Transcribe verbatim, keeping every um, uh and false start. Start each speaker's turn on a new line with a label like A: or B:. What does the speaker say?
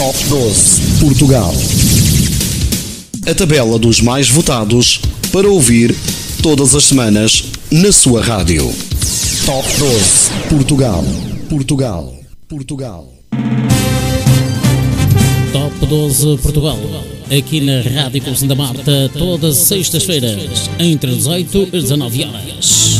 A: Top doze Portugal. A tabela dos mais votados para ouvir todas as semanas na sua rádio. Top doze Portugal. Portugal. Portugal.
B: Top doze Portugal. Aqui na Rádio Conceição da Marta, todas as sextas-feiras, entre dezoito e dezanove horas.